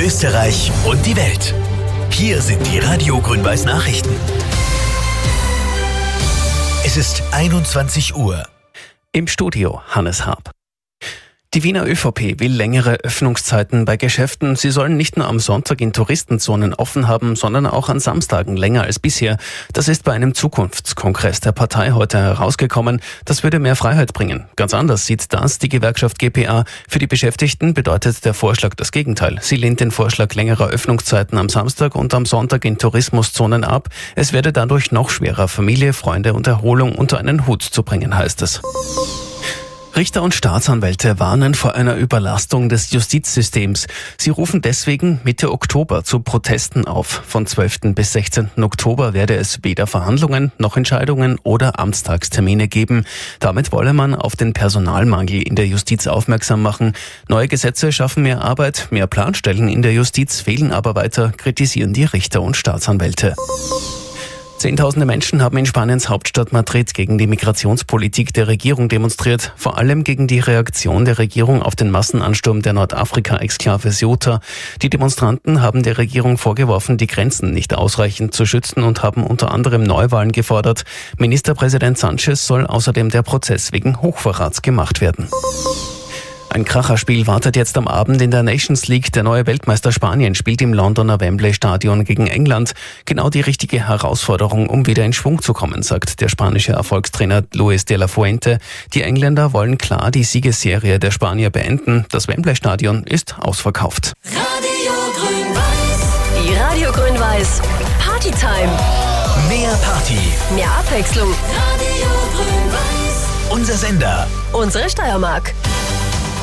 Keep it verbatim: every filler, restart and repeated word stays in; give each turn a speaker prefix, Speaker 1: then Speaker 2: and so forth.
Speaker 1: Österreich und die Welt. Hier sind die Radio Grün-Weiß Nachrichten. Es ist einundzwanzig Uhr.
Speaker 2: Im Studio Hannes Harp. Die Wiener ÖVP will längere Öffnungszeiten bei Geschäften. Sie sollen nicht nur am Sonntag in Touristenzonen offen haben, sondern auch an Samstagen länger als bisher. Das ist bei einem Zukunftskongress der Partei heute herausgekommen. Das würde mehr Freiheit bringen. Ganz anders sieht das die Gewerkschaft G P A. Für die Beschäftigten bedeutet der Vorschlag das Gegenteil. Sie lehnt den Vorschlag längerer Öffnungszeiten am Samstag und am Sonntag in Tourismuszonen ab. Es werde dadurch noch schwerer, Familie, Freunde und Erholung unter einen Hut zu bringen, heißt es. Richter und Staatsanwälte warnen vor einer Überlastung des Justizsystems. Sie rufen deswegen Mitte Oktober zu Protesten auf. Von zwölften bis sechzehnten Oktober werde es weder Verhandlungen noch Entscheidungen oder Amtstagstermine geben. Damit wolle man auf den Personalmangel in der Justiz aufmerksam machen. Neue Gesetze schaffen mehr Arbeit, mehr Planstellen in der Justiz fehlen aber weiter, kritisieren die Richter und Staatsanwälte. Zehntausende Menschen haben in Spaniens Hauptstadt Madrid gegen die Migrationspolitik der Regierung demonstriert, vor allem gegen die Reaktion der Regierung auf den Massenansturm der Nordafrika-Exklave Ceuta. Die Demonstranten haben der Regierung vorgeworfen, die Grenzen nicht ausreichend zu schützen und haben unter anderem Neuwahlen gefordert. Ministerpräsident Sánchez soll außerdem der Prozess wegen Hochverrats gemacht werden. Ein Kracherspiel wartet jetzt am Abend in der Nations League. Der neue Weltmeister Spanien spielt im Londoner Wembley Stadion gegen England. Genau die richtige Herausforderung, um wieder in Schwung zu kommen, sagt der spanische Erfolgstrainer Luis de la Fuente. Die Engländer wollen klar die Siegesserie der Spanier beenden. Das Wembley Stadion ist ausverkauft.
Speaker 3: Radio Grün-Weiß. Die Radio Grün-Weiß Partytime.
Speaker 1: Mehr Party.
Speaker 3: Mehr Abwechslung. Radio Grün-Weiß.
Speaker 1: Unser Sender.
Speaker 3: Unsere Steiermark.